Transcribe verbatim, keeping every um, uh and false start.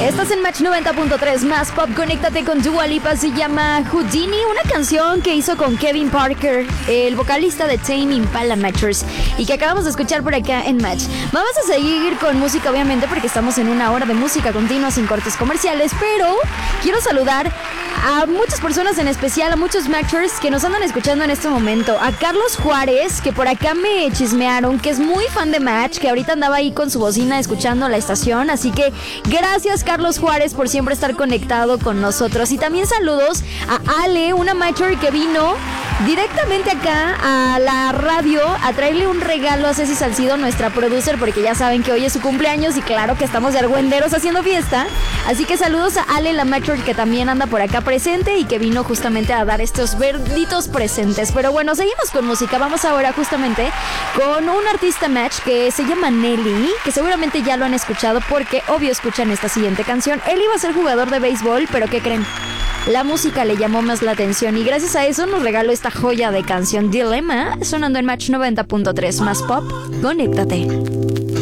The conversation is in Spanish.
Estás en Match noventa punto tres más pop. Conéctate con Dua Lipa. Se llama Houdini, una canción que hizo con Kevin Parker, el vocalista de Tame Impala Matchers, y que acabamos de escuchar por acá en Match. Vamos a seguir con música, obviamente, porque estamos en una hora de música continua sin cortes comerciales, pero quiero saludar a muchas personas, en especial a muchos Matchers que nos andan escuchando en este momento. A Carlos Juárez, que por acá me chismearon, que es muy fan de Match, que ahorita andaba ahí con su bocina escuchando la estación. Así que gracias, Carlos Juárez, por siempre estar conectado con nosotros. Y también saludos a Ale, una Matcher que vino directamente acá a la radio a traerle un regalo a Ceci Salcido, nuestra producer, porque ya saben que hoy es su cumpleaños y claro que estamos de argüenderos haciendo fiesta. Así que saludos a Ale, la Matcher, que también anda por acá presente y que vino justamente a dar estos verditos presentes. Pero bueno, seguimos con música. Vamos ahora justamente con un artista Match que se llama Nelly, que seguramente ya lo han escuchado porque obvio escuchan esta siguiente canción. Él iba a ser jugador de béisbol, pero ¿qué creen? La música le llamó más la atención y gracias a eso nos regaló esta joya de canción, Dilemma, sonando en Match noventa punto tres más pop. Conéctate.